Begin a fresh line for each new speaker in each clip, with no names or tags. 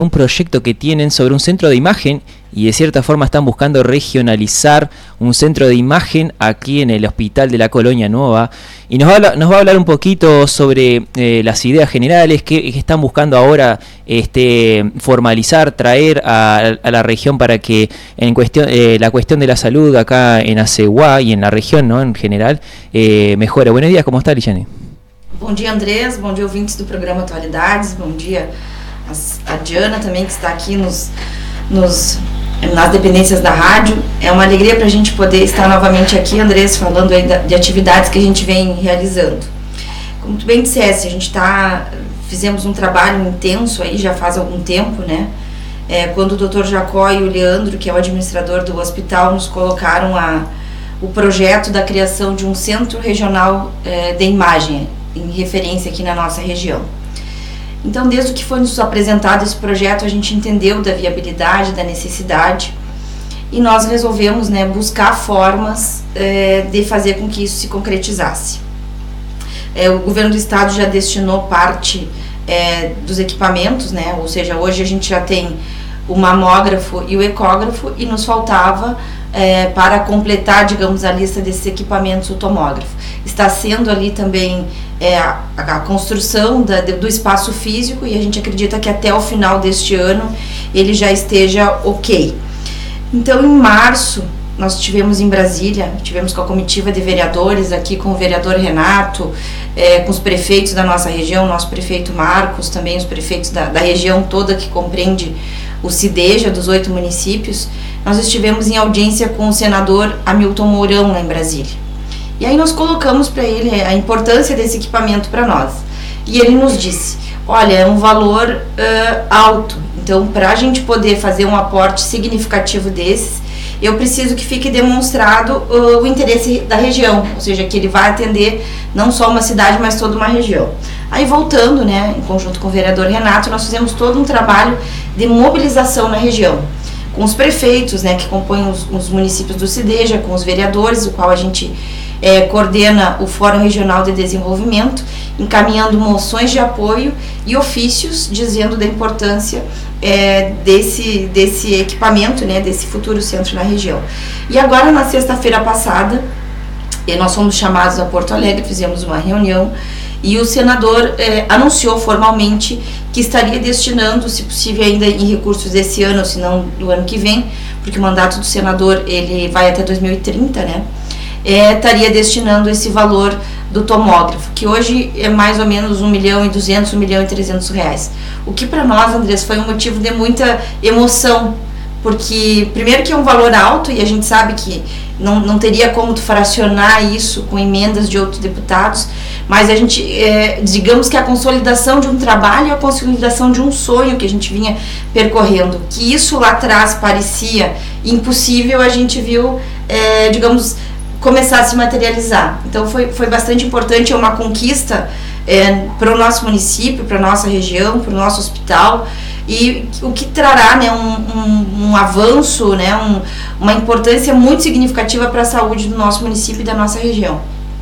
un proyecto que tienen sobre un centro de imagen y de cierta forma están buscando regionalizar un centro de imagen aquí en el Hospital de la Colonia Nueva, y nos va a hablar un poquito sobre las ideas generales que están buscando ahora formalizar, traer a la región para que en cuestión la cuestión de la salud acá en Aceguá y en la región, ¿no?, en general, mejore. Buenos días, ¿cómo está, Liliane?
Bom dia, Andrés, bom dia, ouvintes do programa Atualidades, bom dia a Diana também, que está aqui nas dependências da rádio. É uma alegria para a gente poder estar novamente aqui, Andrés, falando aí de atividades que a gente vem realizando. Como tu bem disseste, a gente fizemos um trabalho intenso aí já faz algum tempo, né? Quando o Dr. Jacó e o Leandro, que é o administrador do hospital, nos colocaram o projeto da criação de um centro regional de imagem, em referência aqui na nossa região. Então, desde que foi nos apresentado esse projeto, a gente entendeu da viabilidade, da necessidade, e nós resolvemos, né, buscar formas de fazer com que isso se concretizasse. O governo do estado já destinou parte dos equipamentos, né, ou seja, hoje a gente já tem o mamógrafo e o ecógrafo, e nos faltava, para completar, digamos, a lista desses equipamentos, o tomógrafo. Está sendo ali também a construção do espaço físico, e a gente acredita que até o final deste ano ele já esteja ok. Então, em março, nós estivemos em Brasília, tivemos com a comitiva de vereadores aqui, com o vereador Renato, com os prefeitos da nossa região, nosso prefeito Marcos, também os prefeitos da região toda que compreende o CIDEJA, dos 8 municípios. Nós estivemos em audiência com o senador Hamilton Mourão, lá em Brasília. E aí nós colocamos para ele a importância desse equipamento para nós. E ele nos disse, olha, é um valor alto, então para a gente poder fazer um aporte significativo desses, eu preciso que fique demonstrado o interesse da região, ou seja, que ele vai atender não só uma cidade, mas toda uma região. Aí, voltando, né, em conjunto com o vereador Renato, nós fizemos todo um trabalho de mobilização na região, com os prefeitos, né, que compõem os municípios do CIDEJA, com os vereadores, o qual a gente coordena o Fórum Regional de Desenvolvimento, encaminhando moções de apoio e ofícios dizendo da importância desse equipamento, né, desse futuro centro na região. E agora, na sexta-feira passada, nós fomos chamados a Porto Alegre, fizemos uma reunião, e o senador anunciou formalmente que estaria destinando, se possível ainda em recursos desse ano, ou se não do ano que vem, porque o mandato do senador ele vai até 2030, né? Estaria destinando esse valor do tomógrafo, que hoje é mais ou menos R$1.200.000, R$1.300.000. O que para nós, Andrés, foi um motivo de muita emoção, porque primeiro que é um valor alto, e a gente sabe que não teria como tu fracionar isso com emendas de outros deputados, mas a gente, digamos que a consolidação de um trabalho, a consolidação de um sonho que a gente vinha percorrendo, que isso lá atrás parecia impossível, a gente viu, digamos, começar a se materializar. Então foi bastante importante, é uma conquista para o nosso município, para a nossa região, para o nosso hospital, e o que trará, né, um avanço, né, uma importância muito significativa para a saúde do nosso município e da nossa região.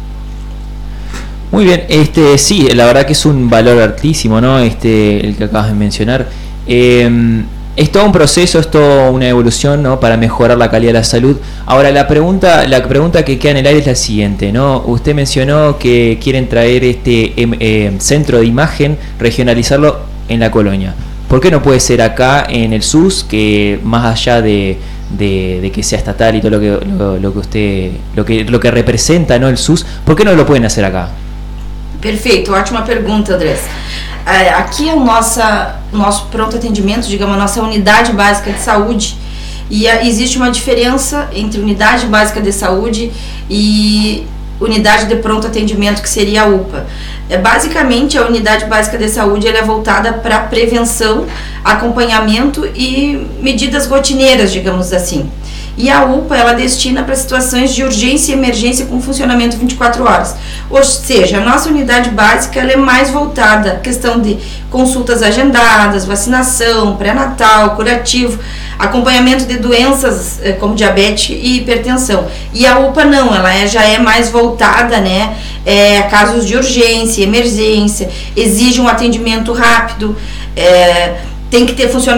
Muy bien, sí, la verdad que es un valor altísimo, ¿no? El que acabas de mencionar. Es todo un proceso, es toda una evolución, ¿no?, para mejorar la calidad de la salud. Ahora, la pregunta que queda en el aire es la siguiente, ¿no? Usted mencionó que quieren traer centro de imagen, regionalizarlo en la colonia. ¿Por qué no puede ser acá en el SUS, que más allá de que sea estatal y todo lo que representa, ¿no?, el SUS, ¿por qué no lo pueden hacer acá?
Perfeito, ótima pergunta, Andrés. Aqui é o nosso pronto atendimento, digamos, a nossa unidade básica de saúde, e existe uma diferença entre unidade básica de saúde e unidade de pronto atendimento, que seria a UPA. Basicamente, a unidade básica de saúde ela é voltada para prevenção, acompanhamento e medidas rotineiras, digamos assim. E a UPA, ela destina para situações de urgência e emergência com funcionamento 24 horas. Ou seja, a nossa unidade básica ela é mais voltada à questão de consultas agendadas, vacinação, pré-natal, curativo, acompanhamento de doenças como diabetes e hipertensão. E a UPA não, ela já é mais voltada, né, a casos de urgência, emergência, exige um atendimento rápido, tem que ter funcionamento